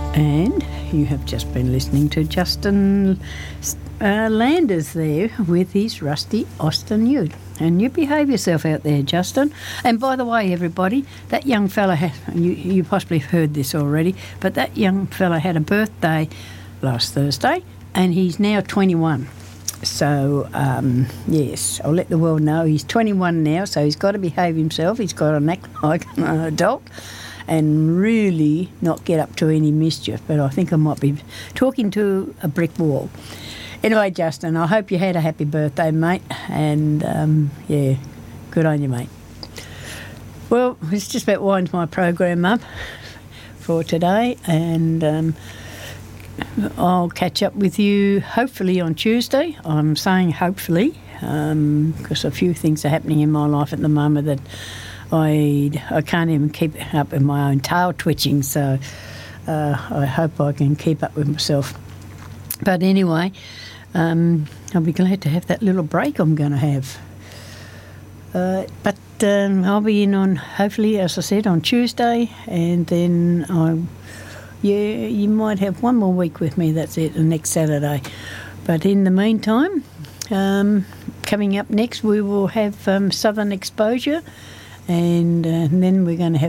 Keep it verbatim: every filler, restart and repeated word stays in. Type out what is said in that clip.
And you have just been listening to Justin uh, Landers there with his Rusty Austin Ute. And you behave yourself out there, Justin. And by the way, everybody, that young fella, had, you, you possibly have heard this already, but that young fella had a birthday last Thursday and he's now twenty-one. So, um, yes, I'll let the world know he's twenty-one now, so he's got to behave himself. He's got to act like an adult and really not get up to any mischief. But I think I might be talking to a brick wall. Anyway, Justin, I hope you had a happy birthday, mate. And, um, yeah, good on you, mate. Well, it's just about winds my program up for today. And um, I'll catch up with you hopefully on Tuesday. I'm saying hopefully um, because a few things are happening in my life at the moment that I, I can't even keep up with my own tail twitching, so uh, I hope I can keep up with myself. But anyway, um, I'll be glad to have that little break I'm going to have. Uh, but um, I'll be in on, hopefully, as I said, on Tuesday, and then I, yeah, you might have one more week with me, that's it, the next Saturday. But in the meantime, um, coming up next, we will have um, Southern Exposure. And, uh, and then we're going to have